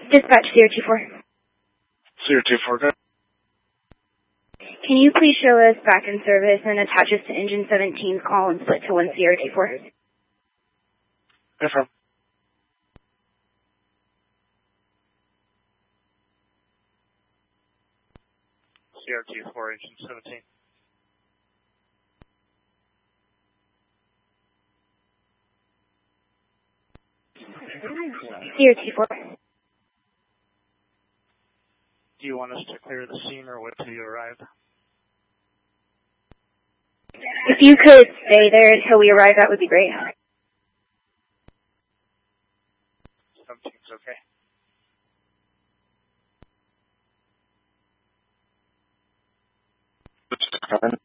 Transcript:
Dispatch CRT4. CRT4, good. Can you please show us back in service and attach us to engine 17's call and split to 1 CRT4? Affirm. CRT4, engine 17. CRT4. Do you want us to clear the scene or wait till you arrive? If you could stay there until we arrive, that would be great. 17's okay.